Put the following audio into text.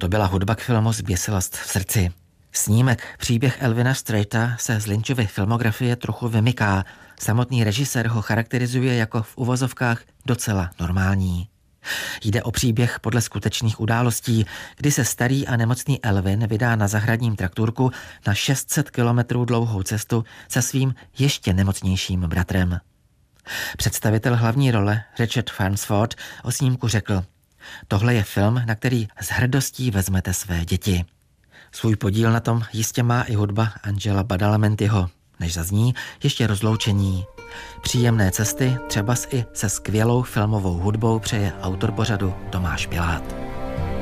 To byla hudba k filmu Zběsilost v srdci. Snímek Příběh Elvina Straita se z Lynchovy filmografie trochu vymyká. Samotný režisér ho charakterizuje jako v uvozovkách docela normální. Jde o příběh podle skutečných událostí, kdy se starý a nemocný Elvin vydá na zahradním traktůrku na 600 kilometrů dlouhou cestu se svým ještě nemocnějším bratrem. Představitel hlavní role Richard Farnsworth o snímku řekl: tohle je film, na který s hrdostí vezmete své děti. Svůj podíl na tom jistě má i hudba Angela Badalamentiho. Než zazní, ještě rozloučení. Příjemné cesty, třebas i se skvělou filmovou hudbou přeje autor pořadu Tomáš Pilát.